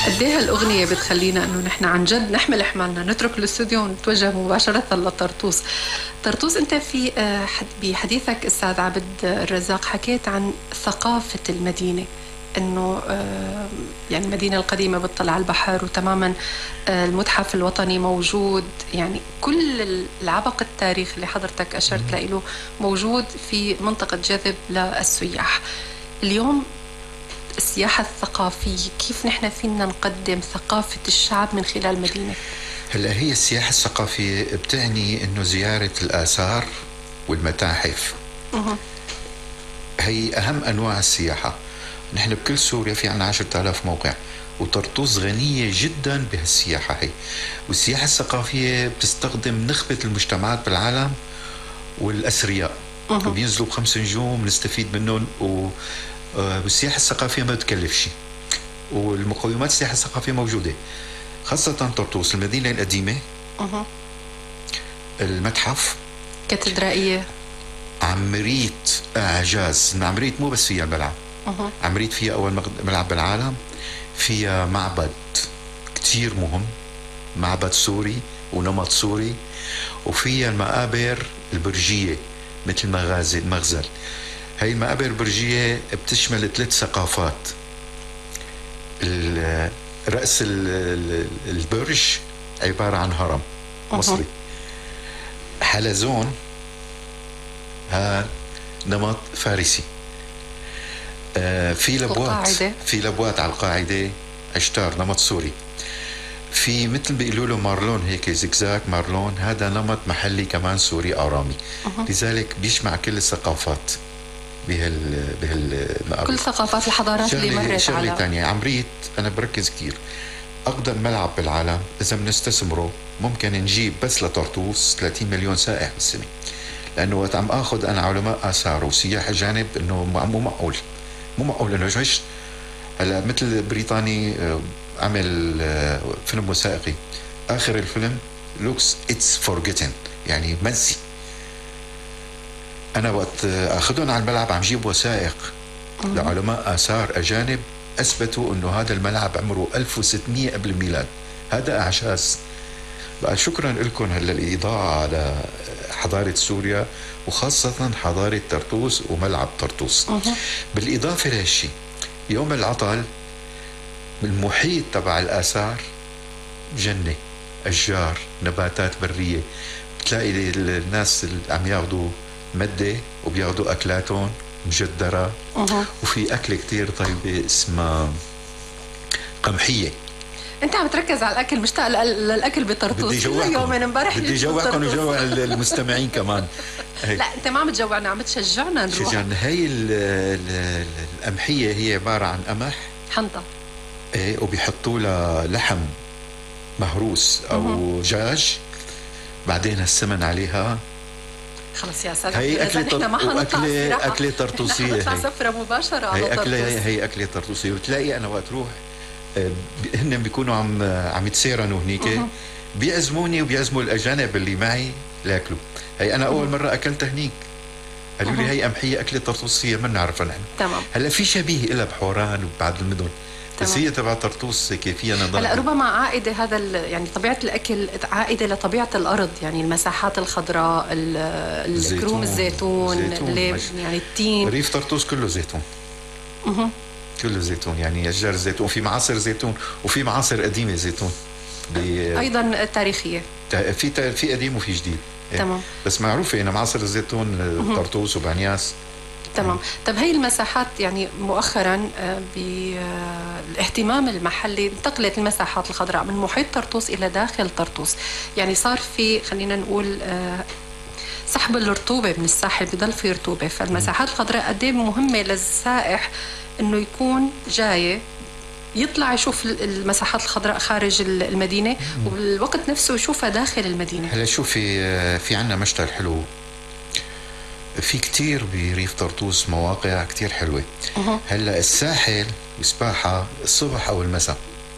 قد ايه هالأغنية بتخلينا انه نحن عن جد نحمل حمالنا، نترك الاستوديو ونتوجه مباشرة لطرطوس. طرطوس، انت في بحديثك استاذ عبد الرزاق حكيت عن ثقافة المدينة، انه يعني المدينة القديمة بتطلع على البحر، وتماما المتحف الوطني موجود، يعني كل العبق التاريخ اللي حضرتك اشرت له موجود في منطقة جذب للسياح. اليوم السياحة الثقافية، كيف نحن فينا نقدم ثقافة الشعب من خلال المدينة؟ هلا هي السياحة الثقافية بتعني انه زيارة الآثار والمتاحف. هي أهم أنواع السياحة. نحن بكل سوريا في عنا 10,000 موقع، وطرطوس غنية جدا بهالسياحة هي. والسياحة الثقافية بتستخدم نخبة المجتمعات بالعالم والأثرياء، وبينزلوا ب5 نجوم نستفيد منهم. والسياحة الثقافية ما بتكلف شيء، والمقومات السياحة الثقافية موجودة، خاصة طرطوس المدينة القديمة، المتحف، كاتدرائية، عمريت إعجاز. عمريت مو بس فيها الملعب، عمريت فيها أول ملعب بالعالم، فيها معبد كتير مهم، معبد سوري ونمط سوري، وفيها المقابر البرجية مثل مغازي المغزل. هاي المقابر البرجية بتشمل 3 ثقافات. رأس البرج عبارة عن هرم مصري. حلزون ها نمط فارسي. في لبوات على القاعدة عشتار نمط سوري. في مثل بيقولوا له مارلون، هيك زكزاك مارلون، هذا نمط محلي كمان سوري أرامي. لذلك بيجمع كل الثقافات بهالمقابر، كل ثقافات الحضارات اللي مرت على. شغلة تانية، عمريت أنا بركز كتير أقدم ملعب بالعالم. إذا بنستثمره ممكن نجيب بس لطرطوس 30 مليون سائح بالسنة، لأنه وقت عم أخذ أنا علماء آثار وسياح أجانب إنه مو معقول إنه جيش. هلا مثل بريطاني عمل فيلم وثائقي، آخر الفيلم looks it's forgotten، يعني منسي. أنا وقت أخذهم على الملعب عم جيب وثائق لعلماء آثار أجانب أثبتوا أنه هذا الملعب عمره 1600 قبل الميلاد. هذا إعجاز. بقى شكرا لكم هلا الإضاءة على حضارة سوريا، وخاصة حضارة طرطوس وملعب طرطوس. بالإضافة لهالشي، يوم العطل المحيط تبع الآثار جنة، أشجار، نباتات برية. بتلاقي الناس اللي عم ياخدوا مدة وبياخدوا أكلاتهم مجدرة. وفي أكل كتير طيبة اسمها قمحية. انت عم تركز على الاكل، مشتاق للاكل بطرطوس. بدي جوعكم، امبارح بدي جوعكم وجوع المستمعين كمان. لا انت ما عم تجوعنا، عم تشجعنا نروح. شجعنا. هي القمحية هي عبارة عن قمح، حنطة، ايه، وبيحطوا لها لحم مهروس او دجاج، بعدين السمن عليها. خلص يا سلام، هي أكلة طرطوسية. هي سفرة مباشرة على طرطوس. هي أكلة طرطوسية. وتلاقي أنا وقت روح هن بيكونوا عم يتسيرنوا هنيك، بيعزموني وبيعزموا الأجانب اللي معي لأكلوا. هي أنا أول مرة أكلت هنيك، قالوا لي هي قمحية أكلة طرطوسية ما نعرفها نحن. تمام. هلا في شبيه إلها بحوران وبعض المدن، بس هي تبع طرطوس كيفية نظام. هلا ربما عائدة هذا يعني طبيعة الأكل عائدة لطبيعة الأرض، يعني المساحات الخضراء، الكروم، الزيتون يعني التين. ريف طرطوس كله زيتون. كله زيتون، يعني أشجار الزيتون، في معاصر زيتون وفي معاصر قديمة زيتون أيضا تاريخية. في قديم وفي جديد. تمام. بس معروفة أن معاصر الزيتون طرطوس وبعنياس. تمام. طب هي المساحات يعني مؤخرا بالاهتمام المحلي انتقلت المساحات الخضراء من محيط طرطوس إلى داخل طرطوس، يعني صار في خلينا نقول سحب الرطوبة من الساحل، بضل في رطوبة. فالمساحات الخضراء قد ايه مهمة للسائح انه يكون جاي يطلع يشوف المساحات الخضراء خارج المدينة، وبالوقت نفسه يشوفها داخل المدينة. هلا شوفي، في عنا مشتل حلو، في كتير بريف طرطوس مواقع كتير حلوة. هلا الساحل وسباحة الصبح أو المساء،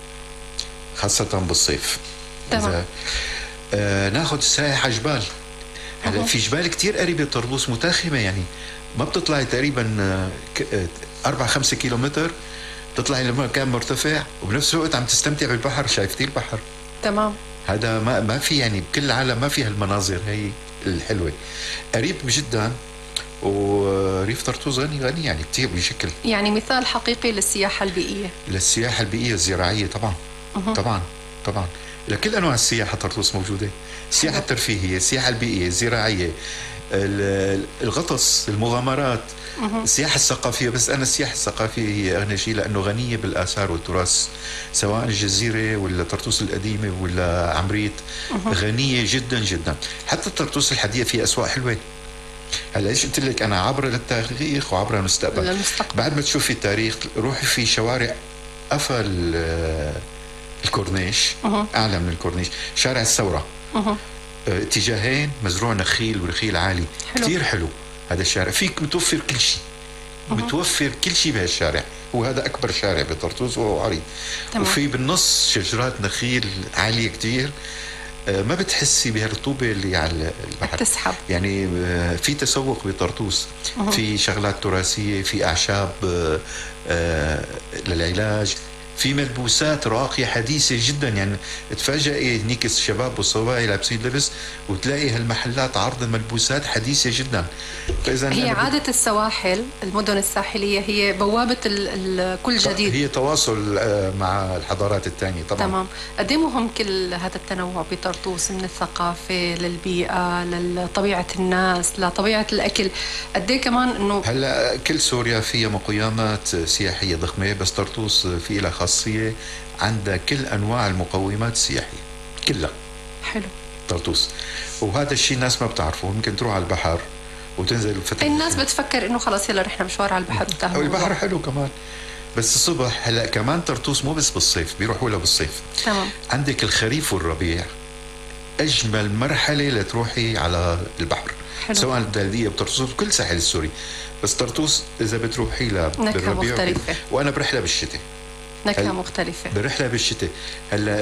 خاصة بالصيف. تمام. ناخد السائح على جبال. هلا في جبال كتير قريبة طرطوس متاخمة، يعني ما بتطلعي تقريبا 4-5 كيلومتر تطلعي لمكان مرتفع وبنفس الوقت عم تستمتع بالبحر، شايفتي البحر. تمام. هذا ما في يعني بكل العالم ما في هالمناظر هي الحلوة. قريب جدا، وريف طرطوس غني يعني كتير بشكل، يعني مثال حقيقي للسياحة البيئية. للسياحة البيئية الزراعية طبعا. طبعا طبعا لكل أنواع السياحة طرطوس موجودة، السياحة الترفيهية، السياحة البيئية، الزراعية، الغطس، المغامرات، السياحة الثقافية. بس أنا السياحة الثقافية هي أغنى شيء، لأنه غنية بالآثار والتراث، سواء الجزيرة ولا طرطوس القديمة ولا عمريت، غنية جدا جدا. حتى طرطوس الحديثة فيها أسواق حلوة. هلا ايش قلت لك انا؟ عبر للتاريخ وعبر المستقبل. بعد ما تشوفي التاريخ روحي في شوارع قفل الكورنيش، اعلى من الكورنيش، شارع الثوره، اتجاهين مزروع نخيل ونخيل عالي، كثير حلو هذا الشارع. فيك متوفر كل شيء، متوفر كل شيء بهالشارع، وهذا اكبر شارع بطرطوس وهو عريض. وفي بالنص شجرات نخيل عاليه كثير، ما بتحسي بهالرطوبة اللي على البحر، تسحب. يعني في تسوق بطرطوس، في شغلات تراثية، في أعشاب للعلاج، في ملبوسات راقية حديثة جدا. يعني تفاجئي هنيك الشباب والصبايا لابسين لبس وتلاقي هالمحلات عرض الملبوسات حديثة جدا. فإذا هي عادة السواحل، المدن الساحلية هي بوابة كل جديد، هي تواصل مع الحضارات الثانية طبعا. تمام. قد ايه مهم كل هذا التنوع بطرطوس، من الثقافة للبيئة لطبيعة الناس لطبيعة الأكل؟ قد ايه كمان انه هلا كل سوريا فيها مقيمات سياحية ضخمة، بس طرطوس في لها خاصية، عندها كل أنواع المقومات السياحية كلها. حلو طرطوس. وهذا الشيء الناس ما بتعرفه. ممكن تروح على البحر وتنزل الناس بتفكر انه خلاص يلا رحنا مشوار على البحر. البحر حلو كمان، بس الصبح. هلا كمان طرطوس مو بس بالصيف، بيروحوا لها بالصيف. تمام. عندك الخريف والربيع، اجمل مرحله لتروحي على البحر. حلو. سواء الدلديه بطرطوس كل ساحل السوري، بس طرطوس اذا بتروحي لها بالربيع مختلفة. وانا برحله بالشتاء، نكهه مختلفه. برحله بالشتاء. هلا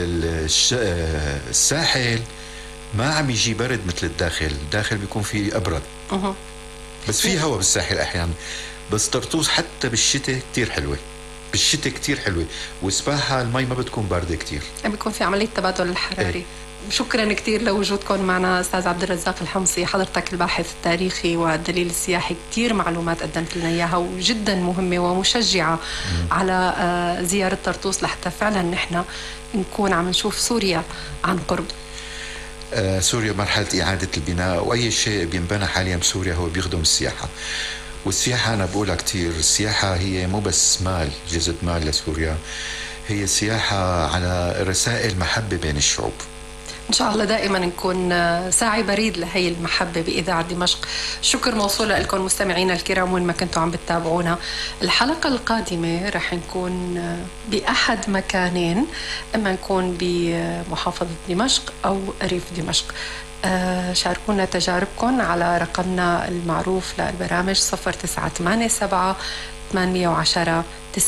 الساحل ما عم يجي برد مثل الداخل بيكون فيه ابرد. بس في هواء بالساحل احيانا. بس طرطوس حتى بالشتاء كتير حلوه، بالشتاء كتير حلوه، وسباحه المي ما بتكون بارده كتير، بيكون في عمليه تبادل الحراري. شكرا كثير لوجودكم معنا استاذ عبد الرزاق الحمصي، حضرتك الباحث التاريخي والدليل السياحي. كثير معلومات قدمت لنا اياها وجدا مهمه ومشجعه على زياره طرطوس، لحتى فعلا نحن نكون عم نشوف سوريا عن قرب. سوريا مرحله اعاده البناء، واي شيء بينبنى حاليا بسوريا هو بيخدم السياحه. والسياحه انا بقولها كثير، السياحه هي مو بس مال، جزء مال لسوريا، هي سياحه على رسائل محبه بين الشعوب. إن شاء الله دائما نكون ساعي بريد لهي المحبة بإذاعة دمشق. شكر موصول لكم مستمعينا الكرام وين ما كنتوا عم بتتابعونا. الحلقة القادمة رح نكون بأحد مكانين، إما نكون بمحافظة دمشق أو ريف دمشق. شاركونا تجاربكم على رقمنا المعروف للبرامج 0987 810